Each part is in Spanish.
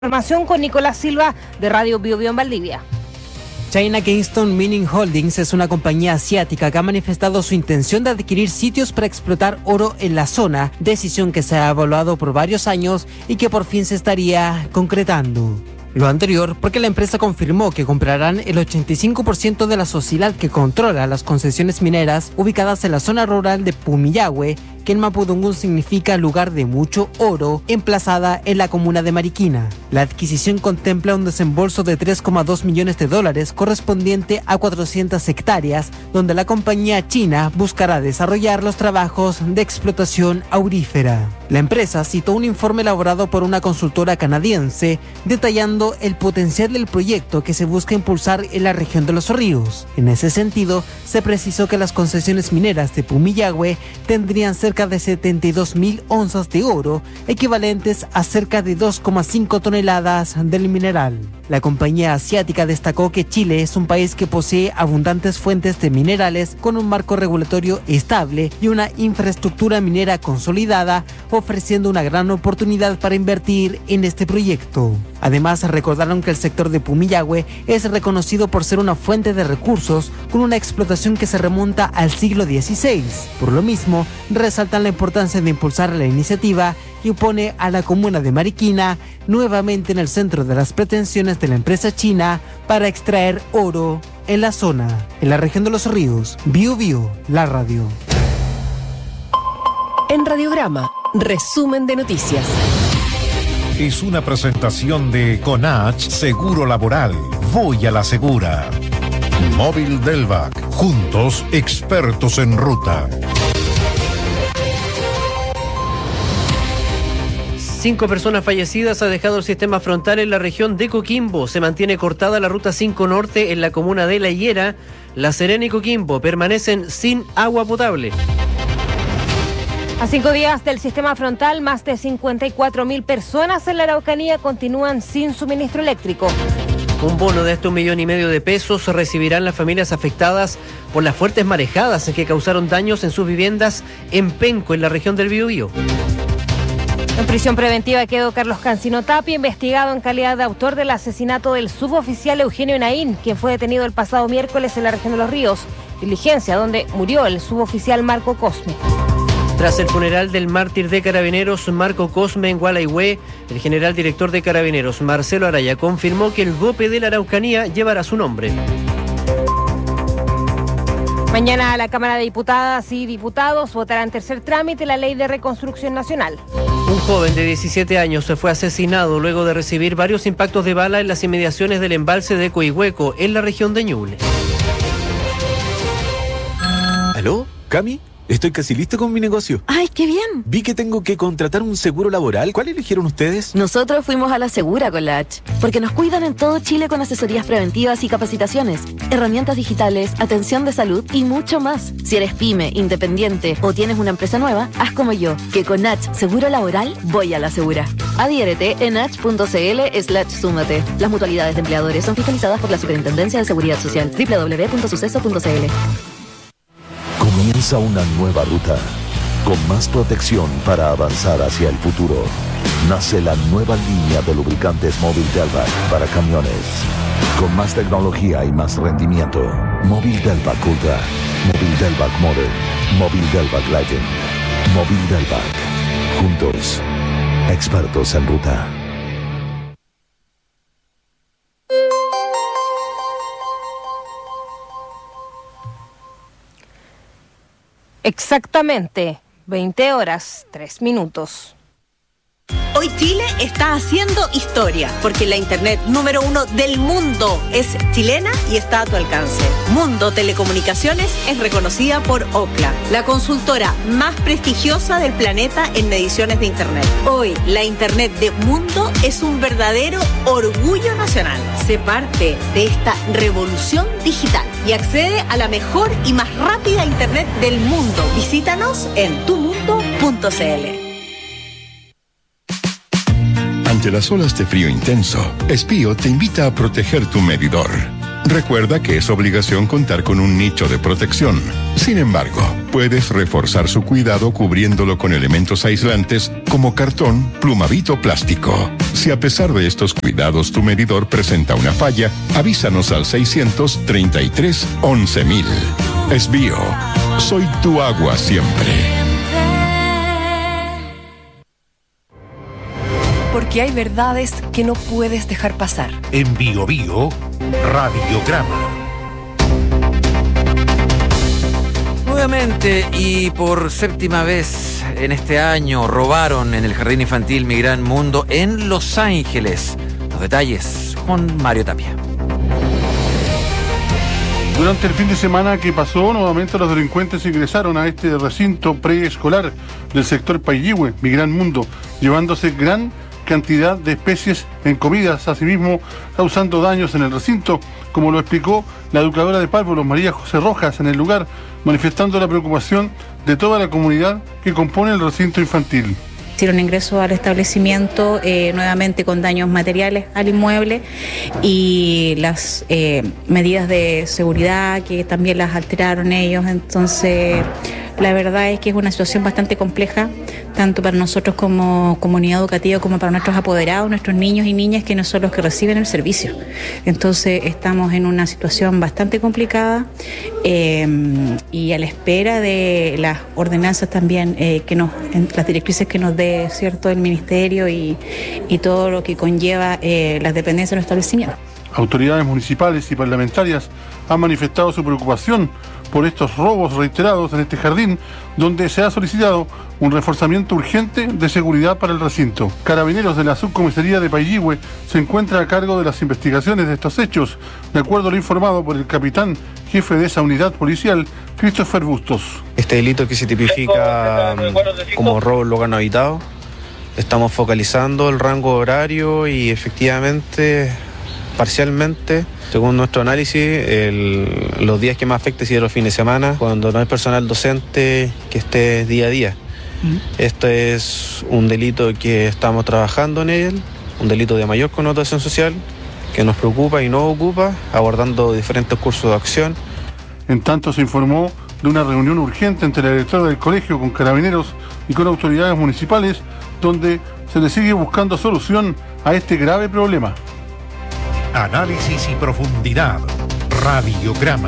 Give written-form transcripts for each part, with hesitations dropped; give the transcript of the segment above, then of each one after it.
Información con Nicolás Silva de Radio Bio Bio en Valdivia. China Kingston Mining Holdings es una compañía asiática que ha manifestado su intención de adquirir sitios para explotar oro en la zona, decisión que se ha evaluado por varios años y que por fin se estaría concretando. Lo anterior porque la empresa confirmó que comprarán el 85% de la sociedad que controla las concesiones mineras ubicadas en la zona rural de Pumillahue, que en mapudungún significa lugar de mucho oro, emplazada en la comuna de Mariquina. La adquisición contempla un desembolso de $3,2 millones correspondiente a 400 hectáreas, donde la compañía china buscará desarrollar los trabajos de explotación aurífera. La empresa citó un informe elaborado por una consultora canadiense detallando el potencial del proyecto que se busca impulsar en la región de los ríos. En ese sentido, se precisó que las concesiones mineras de Pumillahue tendrían cerca de 72.000 onzas de oro, equivalentes a cerca de 2,5 toneladas del mineral. La compañía asiática destacó que Chile es un país que posee abundantes fuentes de minerales con un marco regulatorio estable y una infraestructura minera consolidada, ofreciendo una gran oportunidad para invertir en este proyecto. Además, recordaron que el sector de Pumillahue es reconocido por ser una fuente de recursos con una explotación que se remonta al siglo XVI. Por lo mismo, resaltan la importancia de impulsar la iniciativa que pone a la comuna de Mariquina nuevamente en el centro de las pretensiones de la empresa china para extraer oro en la zona. En la región de los ríos, Bio Bio, la radio. En Radiograma, resumen de noticias. Es una presentación de Conach Seguro Laboral. Voy a la segura. Móvil Delvac. Juntos, expertos en ruta. 5 personas fallecidas ha dejado el sistema frontal en la región de Coquimbo. Se mantiene cortada la ruta 5 Norte en la comuna de La Higuera. La Serena y Coquimbo permanecen sin agua potable. A 5 días del sistema frontal, más de 54.000 personas en la Araucanía continúan sin suministro eléctrico. Un bono de hasta $1,5 millones recibirán las familias afectadas por las fuertes marejadas que causaron daños en sus viviendas en Penco, en la región del Biobío. En prisión preventiva quedó Carlos Cancino Tapia, investigado en calidad de autor del asesinato del suboficial Eugenio Naín, quien fue detenido el pasado miércoles en la región de Los Ríos, diligencia donde murió el suboficial Marco Cosme. Tras el funeral del mártir de Carabineros Marco Cosme en Gualeguay, el general director de Carabineros Marcelo Araya confirmó que el GOPE de la Araucanía llevará su nombre. Mañana la Cámara de Diputadas y Diputados votará en tercer trámite la Ley de Reconstrucción Nacional. Un joven de 17 años se fue asesinado luego de recibir varios impactos de bala en las inmediaciones del embalse de Coihueco, en la región de Ñuble. ¿Aló? ¿Cami? Estoy casi listo con mi negocio. ¡Ay, qué bien! Vi que tengo que contratar un seguro laboral. ¿Cuál eligieron ustedes? Nosotros fuimos a la Segura con la H, porque nos cuidan en todo Chile con asesorías preventivas y capacitaciones, herramientas digitales, atención de salud y mucho más. Si eres pyme, independiente o tienes una empresa nueva, haz como yo, que con H Seguro Laboral voy a la Segura. Adhiérete en h.cl/súmate. Las mutualidades de empleadores son fiscalizadas por la Superintendencia de Seguridad Social. www.suceso.cl. Comienza una nueva ruta, con más protección para avanzar hacia el futuro. Nace la nueva línea de lubricantes Móvil Delvac para camiones, con más tecnología y más rendimiento. Móvil Delvac Ultra, Móvil Delvac Modern, Móvil Delvac Legend, Móvil Delvac. Juntos, expertos en ruta. Exactamente, 20 horas, 3 minutos. Hoy Chile está haciendo historia, porque la internet número 1 del mundo es chilena y está a tu alcance. Mundo Telecomunicaciones es reconocida por Ookla, la consultora más prestigiosa del planeta en mediciones de internet. Hoy, la internet de Mundo es un verdadero orgullo nacional. Sé parte de esta revolución digital y accede a la mejor y más rápida internet del mundo. Visítanos en tumundo.cl. Ante las olas de frío intenso, Espío te invita a proteger tu medidor. Recuerda que es obligación contar con un nicho de protección. Sin embargo, puedes reforzar su cuidado cubriéndolo con elementos aislantes como cartón, plumavit o plástico. Si a pesar de estos cuidados tu medidor presenta una falla, avísanos al 633 11.000. Esbío, soy tu agua siempre. Porque hay verdades que no puedes dejar pasar. En Bio Bio, Radiograma. Nuevamente y por séptima vez en este año robaron en el Jardín Infantil Mi Gran Mundo en Los Ángeles. Los detalles con Mario Tapia. Durante el fin de semana que pasó, nuevamente los delincuentes ingresaron a este recinto preescolar del sector Paillihue, Mi Gran Mundo, llevándose gran cantidad de especies en comidas, asimismo causando daños en el recinto, como lo explicó la educadora de párvulos, María José Rojas, en el lugar, manifestando la preocupación de toda la comunidad que compone el recinto infantil. Hicieron ingreso al establecimiento nuevamente con daños materiales al inmueble y las medidas de seguridad que también las alteraron ellos. Entonces, la verdad es que es una situación bastante compleja, tanto para nosotros como comunidad educativa como para nuestros apoderados, nuestros niños y niñas que no son los que reciben el servicio. Entonces, estamos en una situación bastante complicada y a la espera de las ordenanzas también, las directrices que nos dé, ¿cierto?, el Ministerio y todo lo que conlleva las dependencias de los establecimientos. Autoridades municipales y parlamentarias han manifestado su preocupación por estos robos reiterados en este jardín, donde se ha solicitado un reforzamiento urgente de seguridad para el recinto. Carabineros de la subcomisaría de Paillihue se encuentra a cargo de las investigaciones de estos hechos, de acuerdo a lo informado por el capitán jefe de esa unidad policial, Christopher Bustos. Este delito que se tipifica como robo en lugar no habitado, estamos focalizando el rango horario y efectivamente, parcialmente, según nuestro análisis, los días que más afecta son los fines de semana, cuando no hay personal docente que esté día a día. Este es un delito que estamos trabajando en él, un delito de mayor connotación social, que nos preocupa y nos ocupa, abordando diferentes cursos de acción. En tanto, se informó de una reunión urgente entre la directora del colegio con carabineros y con autoridades municipales, donde se le sigue buscando solución a este grave problema. Análisis y profundidad. Radiograma.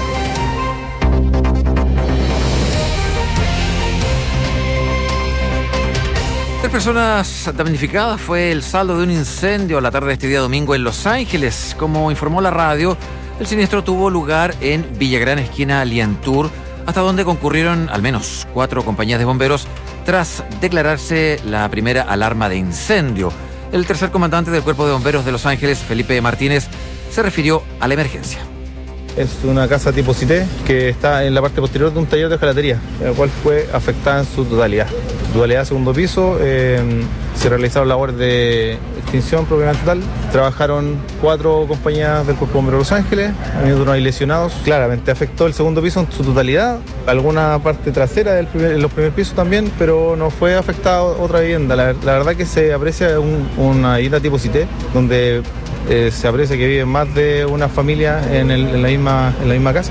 3 personas damnificadas fue el saldo de un incendio a la tarde de este día domingo en Los Ángeles. Como informó la radio, el siniestro tuvo lugar en Villagrán, esquina Lientour, hasta donde concurrieron al menos 4 compañías de bomberos tras declararse la primera alarma de incendio. El tercer comandante del Cuerpo de Bomberos de Los Ángeles, Felipe Martínez, se refirió a la emergencia. Es una casa tipo Cité que está en la parte posterior de un taller de hojalatería, la cual fue afectada en su totalidad. Segundo piso, se realizaron labores de extinción propiamente tal. Trabajaron 4 compañías del Cuerpo de Bomberos de Los Ángeles, no hay lesionados. Claramente afectó el segundo piso en su totalidad, alguna parte trasera de los primeros pisos también, pero no fue afectada otra vivienda. La verdad que se aprecia una vivienda tipo Cité, donde se aprecia que viven más de una familia en la misma casa.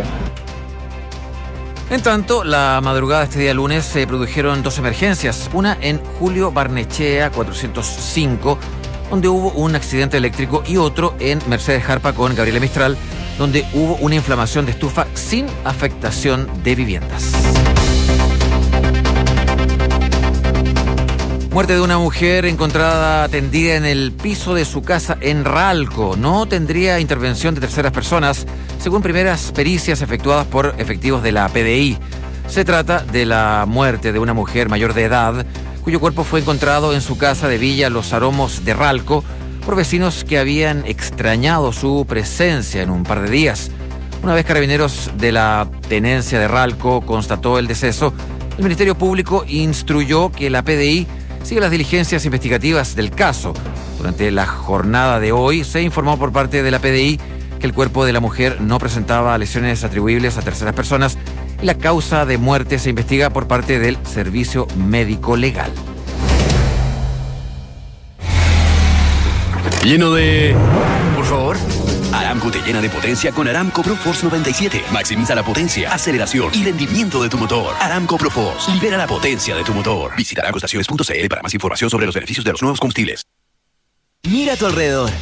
En tanto, la madrugada de este día lunes se produjeron 2 emergencias, una en Julio Barnechea 405, donde hubo un accidente eléctrico, y otro en Mercedes Jarpa con Gabriela Mistral, donde hubo una inflamación de estufa sin afectación de viviendas. Muerte de una mujer encontrada tendida en el piso de su casa en Ralco. No tendría intervención de terceras personas, según primeras pericias efectuadas por efectivos de la PDI. Se trata de la muerte de una mujer mayor de edad, cuyo cuerpo fue encontrado en su casa de Villa Los Aromos de Ralco por vecinos que habían extrañado su presencia en un par de días. Una vez Carabineros de la Tenencia de Ralco constató el deceso, el Ministerio Público instruyó que la PDI sigue las diligencias investigativas del caso. Durante la jornada de hoy se informó por parte de la PDI que el cuerpo de la mujer no presentaba lesiones atribuibles a terceras personas y la causa de muerte se investiga por parte del Servicio Médico Legal. Lleno de... Por favor, Aramco te llena de potencia con Aramco ProForce 97. Maximiza la potencia, aceleración y rendimiento de tu motor. Aramco ProForce, libera la potencia de tu motor. Visita aramcoestaciones.cl para más información sobre los beneficios de los nuevos combustibles. Mira a tu alrededor.